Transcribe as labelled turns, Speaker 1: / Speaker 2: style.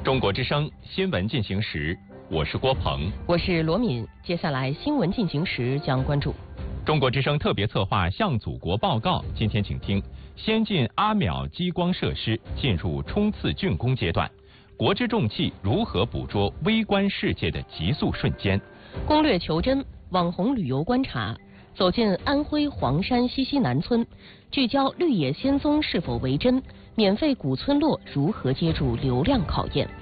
Speaker 1: 中国之声新闻进行时，我是郭鹏，
Speaker 2: 我是罗敏。接下来新闻进行时将关注
Speaker 1: 中国之声特别策划向祖国报告。今天请听：先进阿邈激光设施进入冲刺竣工阶段，国之重器如何捕捉微观世界的急速瞬间？
Speaker 2: 攻略求真，网红旅游观察，走进安徽黄山西溪南村，聚焦绿野仙踪是否为真，免费古村落如何接住流量考验。